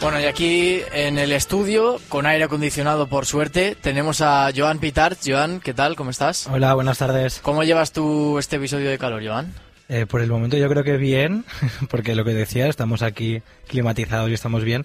Bueno, y aquí en el estudio, con aire acondicionado por suerte, tenemos a Joan Pitarch. Joan, ¿qué tal? ¿Cómo estás? Hola, buenas tardes. ¿Cómo llevas tú este episodio de calor, Joan? Por el momento yo creo que bien, porque lo que decía, estamos aquí climatizados y estamos bien,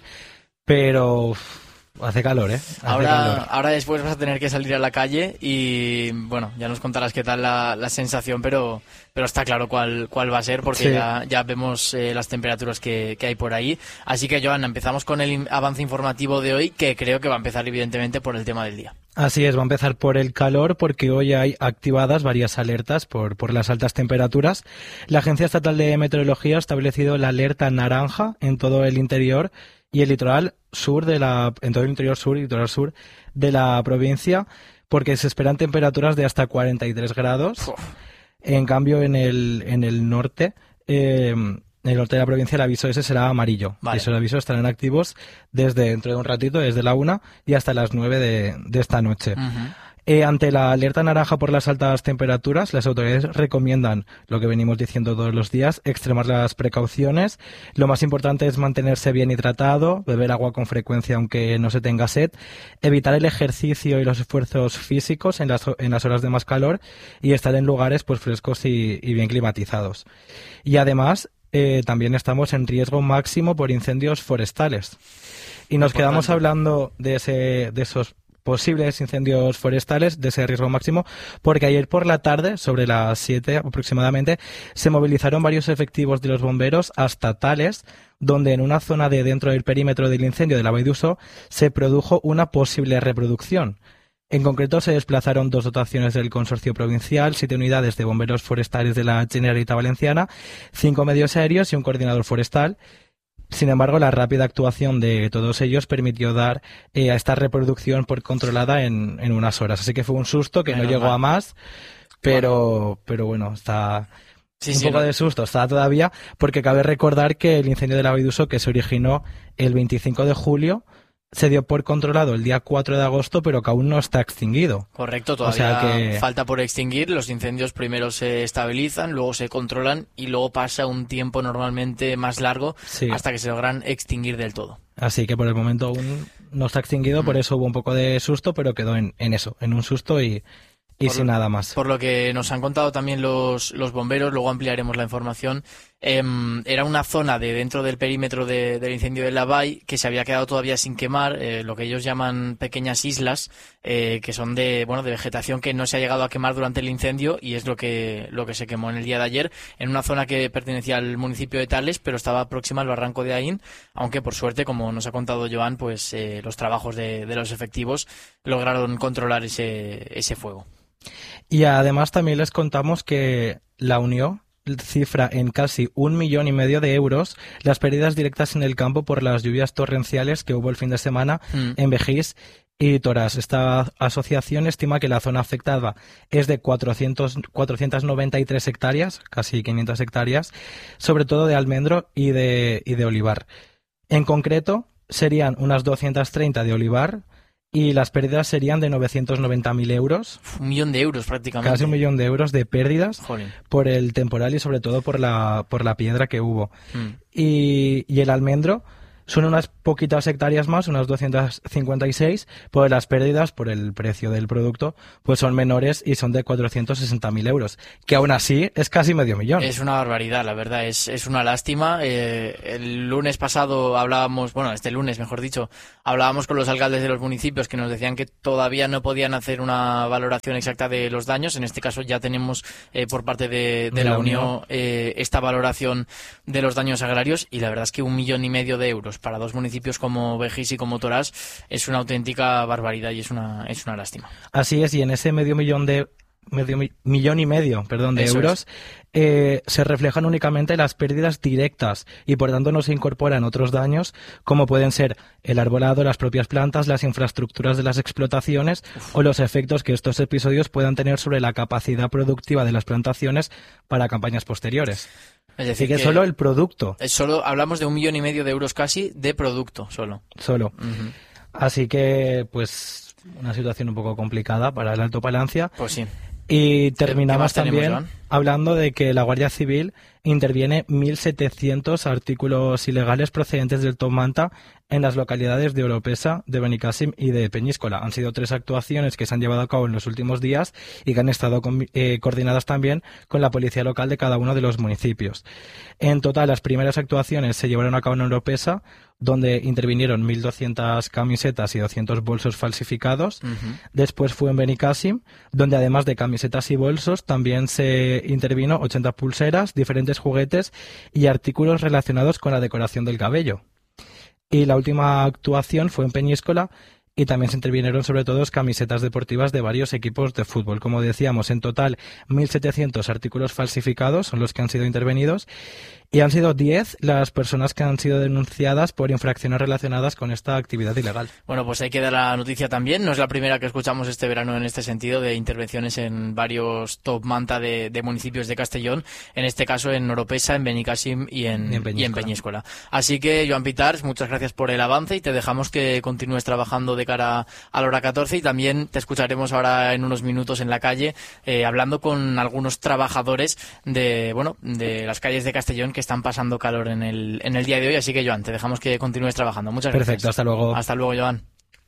pero hace calor, ¿eh? Ahora después vas a tener que salir a la calle y, bueno, ya nos contarás qué tal la sensación, pero está claro cuál va a ser, porque sí, ya vemos las temperaturas que hay por ahí. Así que, Joan, empezamos con el avance informativo de hoy, que creo que va a empezar evidentemente por el tema del día. Así es, va a empezar por el calor, porque hoy hay activadas varias alertas por las altas temperaturas. La Agencia Estatal de Meteorología ha establecido la alerta naranja en todo el interior y el litoral sur en todo el interior sur y litoral sur de la provincia, porque se esperan temperaturas de hasta 43 grados. Uf. En cambio, en el norte, en el norte de la provincia, el aviso ese será amarillo. Vale. Y esos avisos estarán activos desde dentro de un ratito, desde la 1 y hasta las 9 de esta noche. Uh-huh. Ante la alerta naranja por las altas temperaturas, las autoridades recomiendan, lo que venimos diciendo todos los días, extremar las precauciones. Lo más importante es mantenerse bien hidratado, beber agua con frecuencia aunque no se tenga sed, evitar el ejercicio y los esfuerzos físicos en las horas de más calor y estar en lugares pues frescos y bien climatizados. Y además, también estamos en riesgo máximo por incendios forestales. Y nos quedamos hablando de esos posibles incendios forestales, de ese riesgo máximo, porque ayer por la tarde, sobre las 7 aproximadamente, se movilizaron varios efectivos de los bomberos hasta Tales, donde en una zona de dentro del perímetro del incendio de la Vall d'Uixó se produjo una posible reproducción. En concreto, se desplazaron 2 dotaciones del Consorcio Provincial, 7 unidades de bomberos forestales de la Generalitat Valenciana, 5 medios aéreos y un coordinador forestal. Sin embargo, la rápida actuación de todos ellos permitió dar a esta reproducción por controlada en unas horas. Así que fue un susto que no llegó a más, pero bueno, está un poco de susto, está todavía, porque cabe recordar que el incendio de la Vall d'Uixó, que se originó el 25 de julio, se dio por controlado el día 4 de agosto, pero que aún no está extinguido. Correcto, todavía falta por extinguir. Los incendios primero se estabilizan, luego se controlan y luego pasa un tiempo normalmente más largo hasta que se logran extinguir del todo. Así que por el momento aún no está extinguido, por eso hubo un poco de susto, pero quedó en eso, en un susto y sin nada más. Por lo que nos han contado también los bomberos, luego ampliaremos la información, era una zona de dentro del perímetro del incendio de la Vall que se había quedado todavía sin quemar, lo que ellos llaman pequeñas islas, que son de vegetación que no se ha llegado a quemar durante el incendio, y es lo que se quemó en el día de ayer, en una zona que pertenecía al municipio de Tales, pero estaba próxima al barranco de Aín, aunque por suerte, como nos ha contado Joan, pues los trabajos de los efectivos lograron controlar ese fuego. Y además también les contamos que la Unió cifra en casi 1,5 millones de euros las pérdidas directas en el campo por las lluvias torrenciales que hubo el fin de semana en Begís y Toràs. Esta asociación estima que la zona afectada es de 493 hectáreas, casi 500 hectáreas, sobre todo de almendro y de olivar. En concreto, serían unas 230 de olivar, y las pérdidas serían de 990.000 euros. 1 millón de euros prácticamente. Casi 1 millón de euros de pérdidas. Jolín. Por el temporal y sobre todo por la piedra que hubo. Y el almendro son unas poquitas hectáreas más, unas 256, pues las pérdidas por el precio del producto pues son menores y son de 460.000 euros, que aún así es casi medio millón. Es una barbaridad, la verdad, es una lástima. El lunes pasado este lunes mejor dicho, hablábamos con los alcaldes de los municipios que nos decían que todavía no podían hacer una valoración exacta de los daños. En este caso ya tenemos por parte de la Unión esta valoración de los daños agrarios, y la verdad es que 1,5 millones de euros para 2 municipios como Begís y como Toràs es una auténtica barbaridad y es una lástima. Así es, y en ese medio millón y medio de euros se reflejan únicamente las pérdidas directas y por tanto no se incorporan otros daños como pueden ser el arbolado, las propias plantas, las infraestructuras de las explotaciones o los efectos que estos episodios puedan tener sobre la capacidad productiva de las plantaciones para campañas posteriores. Es decir, que solo el producto. Solo hablamos de 1,5 millones de euros casi de producto, solo. Uh-huh. Así que, pues, una situación un poco complicada para el Alto Palancia. Pues sí. Y terminamos también hablando de que la Guardia Civil interviene 1.700 artículos ilegales procedentes del Top Manta en las localidades de Oropesa, de Benicàssim y de Peñíscola. Han sido 3 actuaciones que se han llevado a cabo en los últimos días y que han estado coordinadas también con la policía local de cada uno de los municipios. En total, las primeras actuaciones se llevaron a cabo en Oropesa, donde intervinieron 1.200 camisetas y 200 bolsos falsificados. Después fue en Benicàssim, donde además de camisetas y bolsos, también se intervino 80 pulseras, diferentes juguetes y artículos relacionados con la decoración del cabello. Y la última actuación fue en Peñíscola, y también se intervinieron sobre todo camisetas deportivas de varios equipos de fútbol. Como decíamos, en total 1.700 artículos falsificados son los que han sido intervenidos, y han sido 10 las personas que han sido denunciadas por infracciones relacionadas con esta actividad ilegal. Bueno, pues ahí queda la noticia también. No es la primera que escuchamos este verano en este sentido, de intervenciones en varios top manta de municipios de Castellón, en este caso en Oropesa, en Benicàssim y en Peñíscola. Así que, Joan Pitars, muchas gracias por el avance y te dejamos que continúes trabajando de cara a la hora 14, y también te escucharemos ahora en unos minutos en la calle hablando con algunos trabajadores de las calles de Castellón que están pasando calor en el día de hoy. Así que, Joan, te dejamos que continúes trabajando. Muchas gracias. Perfecto, hasta luego. Hasta luego, Joan.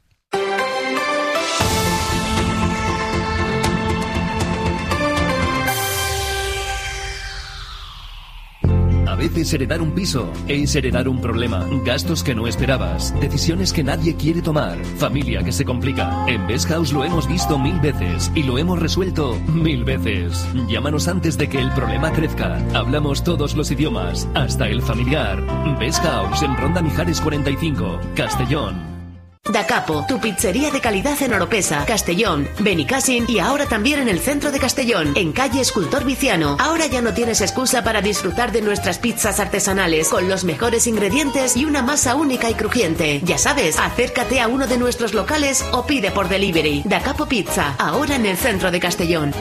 A veces heredar un piso es heredar un problema, gastos que no esperabas, decisiones que nadie quiere tomar, familia que se complica. En Best House lo hemos visto 1000 veces y lo hemos resuelto 1000 veces. Llámanos antes de que el problema crezca. Hablamos todos los idiomas, hasta el familiar. Best House en Ronda Mijares 45, Castellón. Da Capo, tu pizzería de calidad en Oropesa, Castellón, Benicàssim y ahora también en el centro de Castellón, en calle Escultor Viciano. Ahora ya no tienes excusa para disfrutar de nuestras pizzas artesanales, con los mejores ingredientes y una masa única y crujiente. Ya sabes, acércate a uno de nuestros locales o pide por delivery. Da Capo Pizza, ahora en el centro de Castellón.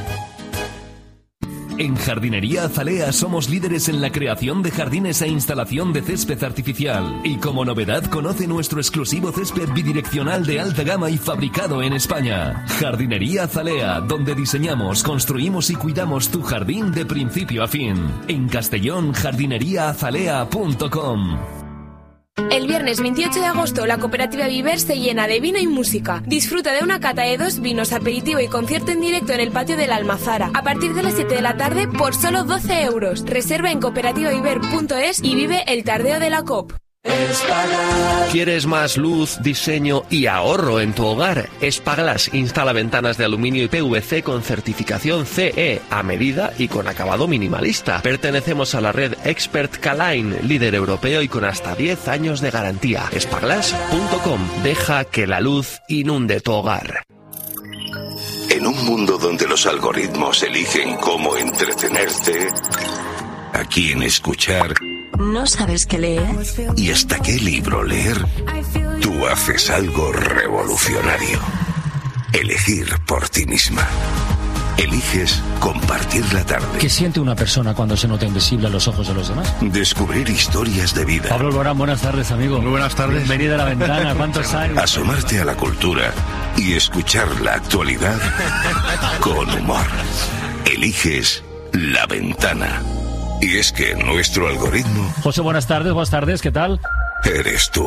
En Jardinería Azalea somos líderes en la creación de jardines e instalación de césped artificial. Y como novedad, conoce nuestro exclusivo césped bidireccional de alta gama y fabricado en España. Jardinería Azalea, donde diseñamos, construimos y cuidamos tu jardín de principio a fin. En Castellón, jardineriaazalea.com. El viernes 28 de agosto la cooperativa Viver se llena de vino y música. Disfruta de una cata de 2 vinos, aperitivo y concierto en directo en el patio de la Almazara a partir de las 7 de la tarde por solo 12 euros. Reserva en cooperativaviver.es y vive el tardeo de la COP. ¿Quieres más luz, diseño y ahorro en tu hogar? Espaglass instala ventanas de aluminio y PVC con certificación CE a medida y con acabado minimalista. Pertenecemos a la red Expert K-Line, líder europeo y con hasta 10 años de garantía. Espaglass.com. Deja que la luz inunde tu hogar. En un mundo donde los algoritmos eligen cómo entretenerte, a quién escuchar, ¿no sabes qué leer? ¿Y hasta qué libro leer? Tú haces algo revolucionario. Elegir por ti misma. Eliges compartir la tarde. ¿Qué siente una persona cuando se nota invisible a los ojos de los demás? Descubrir historias de vida. Pablo Alborán, buenas tardes, amigo. Muy buenas tardes. Bienvenido a La Ventana. ¿Cuántos años? Asomarte a la cultura y escuchar la actualidad con humor. Eliges La Ventana. Y es que nuestro algoritmo... José, buenas tardes, ¿qué tal? Eres tú.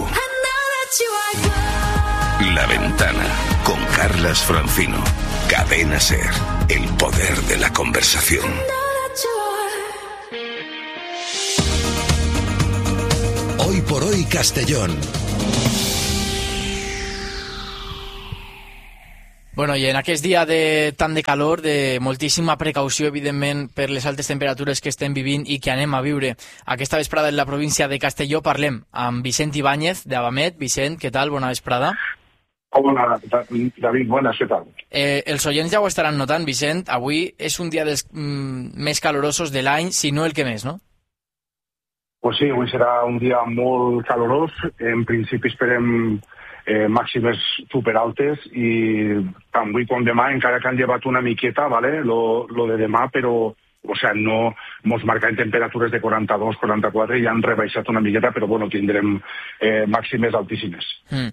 La Ventana, con Carlas Francino. Cadena SER, el poder de la conversación. Hoy por hoy Castellón. Bueno, i en aquest dia tant de calor, de moltíssima precaució, evidentment, per les altes temperatures que estem vivint i que anem a viure aquesta vesprada en la província de Castelló, parlem amb Vicent Ibáñez, d'Avamet. Vicent, què tal? Bona vesprada. Hola, David, buenas, ¿qué tal? Els oients ja ho estaran notant, Vicent. Avui és un dia dels més calorosos de l'any, si no el que més, no? Pues sí, avui serà un dia molt calorós. En principi esperem màximes superaltes i tant avui com demà, encara que han llevat una miqueta, ¿vale? lo de demà, però o sigui, no mos marcaven temperatures de 42, 44 i han rebaixat una miqueta, però bueno, tindrem màximes altíssimes.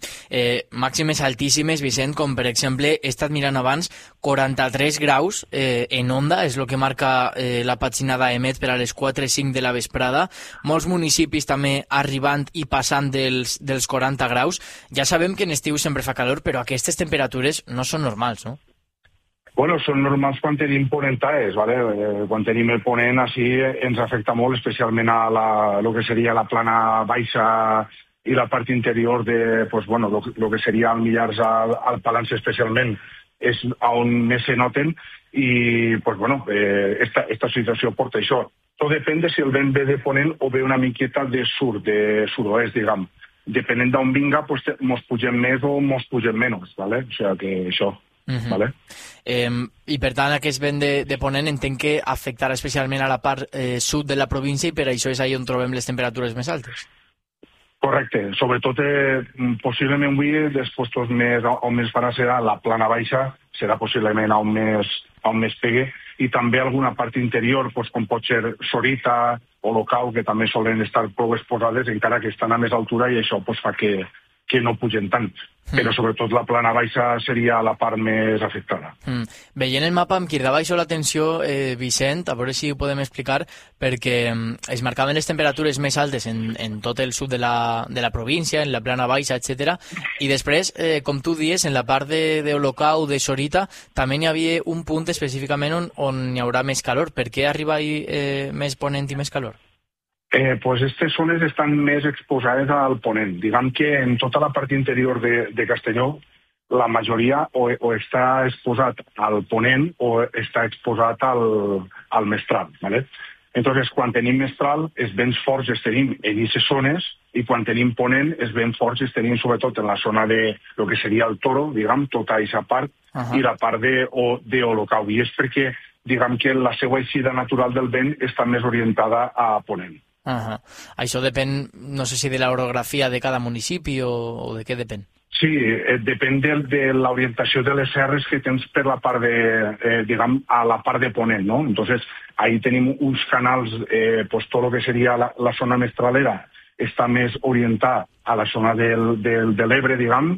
Màximes altíssimes, Vicent, com per exemple, he estat mirant abans, 43 graus en onda, és el que marca la pàgina d'AEMET per a les 4:05 de la vesprada. Molts municipis també arribant i passant dels 40 graus. Ja sabem que en estiu sempre fa calor, però aquestes temperatures no són normals, no? Bueno, són normals quan tenim ponentaes, ¿vale? Quan tenim el ponent, així ens afecta molt, especialment a lo que seria la plana baixa i la part interior de, pues, bueno, lo que seria al Millars al Palance especialment, és on més se noten i, pues, bueno, esta situació porta això. Tot depèn de si el vent ve de ponent o ve una miqueta de sud-oest, diguem. Depenent d'on vinga, pues, mos pugem més o mos pugem menys, ¿vale? O sigui que això... ¿vale? I per tant aquest vent de ponent entenc que afectarà especialment a la part sud de la província i per això és ahí on trobem les temperatures més altes. Correcte, sobretot possiblement avui dels puestos on més farà serà la plana baixa, serà possiblement on més pegue, i també alguna part interior, com pot ser Sorita o Locau, que també solen estar prou exposades, encara que estan a més altura, i això fa que no pugen tant. Però sobretot la plana baixa seria la part més afectada. Veient el mapa em cridava això l'atenció, Vicent, a veure si ho podem explicar, perquè es marcaven les temperatures més altes en tot el sud de la província, en la plana baixa, etc. I després, com tu dius, en la part d'Olocau, de Sorita, també hi havia un punt específicament on hi haurà més calor. Per què arriba més ponent i més calor? Pues aquestes zones estan més exposades al ponent. Diguem que en tota la part interior de Castelló la majoria o està exposat al ponent o està exposat al mestral. ¿Vale? Entonces, quan tenim mestral, els vents forts els tenim en aquestes zones i quan tenim ponent, els vents forts els tenim sobretot en la zona de lo que seria el Toro, diguem, tota aquesta part, i la part d'Olocau. I és perquè, diguem que la seva eixida natural del vent està més orientada a ponent. Això depèn, no sé si de l'orografia de cada municipi o de què depèn. Sí, depèn de l'orientació de les serres que tens per la part diguem, a la part de ponent, no? Entonces, ahí tenim uns canals, pues tot lo que seria la zona mestralera està més orientada a la zona de l'Ebre, diguem,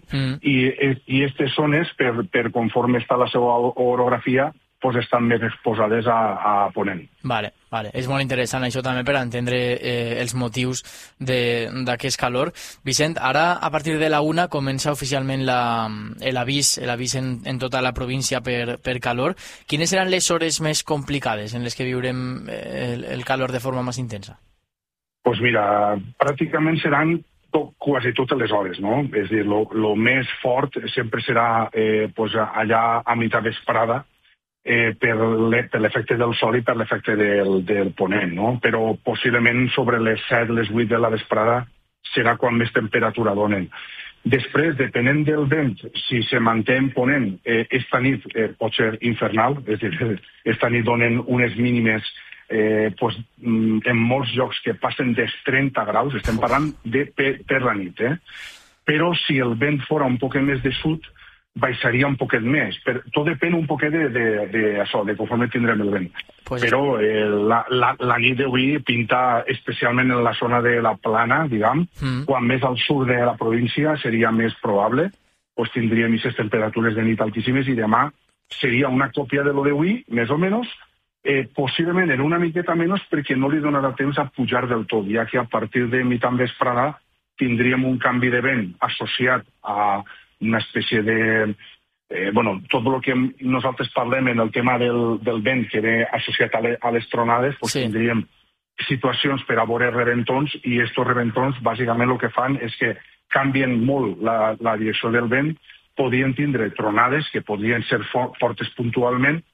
i aquestes zones, per conforme està la seva orografia, pues estan més exposades a ponent. Vale. És molt interessant això també per entendre els motius d'aquest calor. Vicent, ara a partir de la 1 comença oficialment l'avís en tota la província per calor. Quines seran les hores més complicades en les que viurem el calor de forma més intensa? Pues mira, pràcticament seran quasi totes les hores, no? És a dir, lo més fort sempre serà allà a mitjà vesprada, per l'efecte del sol i per l'efecte del ponent, no? Però possiblement sobre les 7, les 8 de la vesprada serà quan més temperatura donen. Després, depenent del vent, si se manté en ponent, esta nit pot ser infernal, és a dir, esta nit donen unes mínimes en molts llocs que passen dels 30 graus, estem parlant per la nit, però si el vent fora un poc més de sud, baixaria un poquet més. Tot depèn un poquet de conforme tindrem el vent. Però la nit d'avui pinta especialment en la zona de la plana, diguem, quan més al sud de la província seria més probable, doncs tindríem aquestes temperatures de nit altíssimes i demà seria una còpia de lo d'avui, més o menys, possiblement en una miqueta menys perquè no li donarà temps a pujar del tot, ja que a partir de mitjan vesprada tindríem un canvi de vent associat a una espècie de... tot el que nosaltres parlem en el tema del vent que ve associat a les tronades, tindríem situacions per a veure reventons i aquests reventons bàsicament el que fan és que canvien molt la direcció del vent, podien tindre tronades que podrien ser fortes puntualment